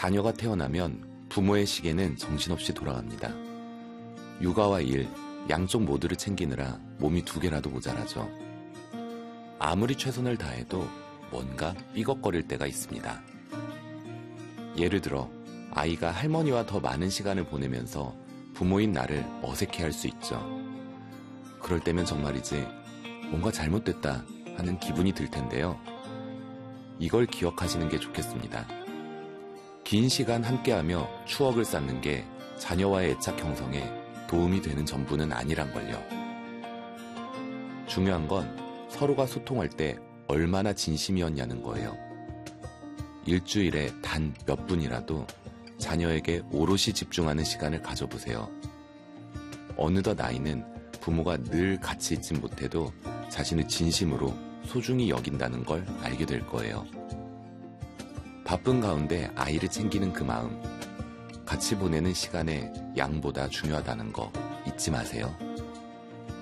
자녀가 태어나면 부모의 시계는 정신없이 돌아갑니다. 육아와 일, 양쪽 모두를 챙기느라 몸이 2개라도 모자라죠. 아무리 최선을 다해도 뭔가 삐걱거릴 때가 있습니다. 예를 들어 아이가 할머니와 더 많은 시간을 보내면서 부모인 나를 어색해할 수 있죠. 그럴 때면 정말이지 뭔가 잘못됐다 하는 기분이 들 텐데요. 이걸 기억하시는 게 좋겠습니다. 긴 시간 함께하며 추억을 쌓는 게 자녀와의 애착 형성에 도움이 되는 전부는 아니란 걸요. 중요한 건 서로가 소통할 때 얼마나 진심이었냐는 거예요. 일주일에 단 몇 분이라도 자녀에게 오롯이 집중하는 시간을 가져보세요. 어느덧 아이는 부모가 늘 같이 있진 못해도 자신을 진심으로 소중히 여긴다는 걸 알게 될 거예요. 바쁜 가운데 아이를 챙기는 그 마음, 같이 보내는 시간의 양보다 중요하다는 거 잊지 마세요.